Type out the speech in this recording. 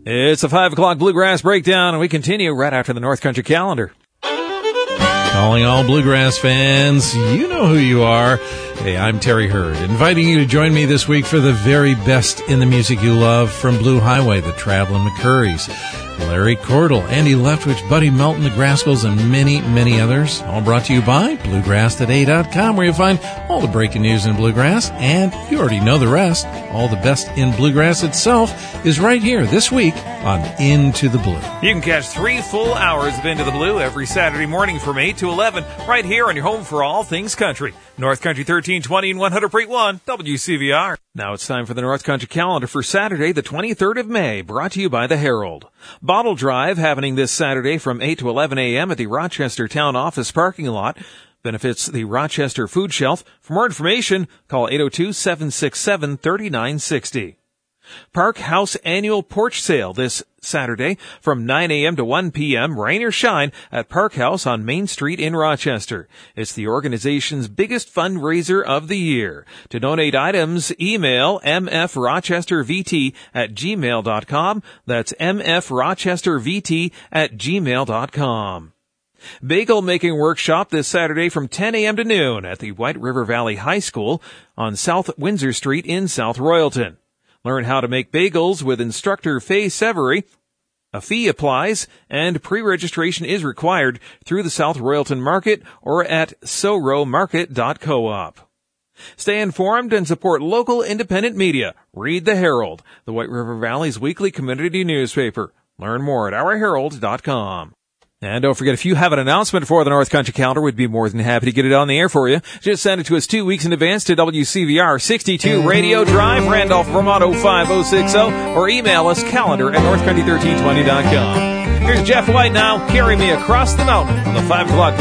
It's a 5 o'clock Bluegrass Breakdown, and we continue right after the North Country Calendar. Calling all Bluegrass fans, you know who you are. Hey, I'm Terry Hurd, inviting you to join me this week for the very best in the music you love from Blue Highway, the Traveling McCurries, Larry Cordell, Andy Leftwich, Buddy Melton, the Grascals, and many, many others. All brought to you by BluegrassToday.com, where you'll find all the breaking news in Bluegrass, and you already know the rest. All the best in Bluegrass itself is right here this week on Into the Blue. You can catch 3 full hours of Into the Blue every Saturday morning from 8 to 11, right here on your home for all things country. North Country 1320 and 100.1 WCVR. Now it's time for the North Country Calendar for Saturday, the 23rd of May, brought to you by the Herald. Bottle Drive happening this Saturday from 8 to 11 a.m. at the Rochester Town Office parking lot. Benefits the Rochester Food Shelf. For more information, call 802-767-3960. Park House Annual Porch Sale this Saturday from 9 a.m. to 1 p.m., rain or shine, at Park House on Main Street in Rochester. It's the organization's biggest fundraiser of the year. To donate items, email mfrochestervt@gmail.com. That's mfrochestervt@gmail.com. Bagel Making Workshop this Saturday from 10 a.m. to noon at the White River Valley High School on South Windsor Street in South Royalton. Learn how to make bagels with instructor Faye Severy. A fee applies, and pre-registration is required through the South Royalton Market or at soromarket.coop. Stay informed and support local independent media. Read the Herald, the White River Valley's weekly community newspaper. Learn more at ourherald.com. And don't forget, if you have an announcement for the North Country Calendar, we'd be more than happy to get it on the air for you. Just send it to us 2 weeks in advance to WCVR 62 Radio Drive, Randolph, Vermont 05060, or email us calendar@northcountry1320.com. Here's Jeff White now, Carry Me Across the Mountain on the 5 o'clock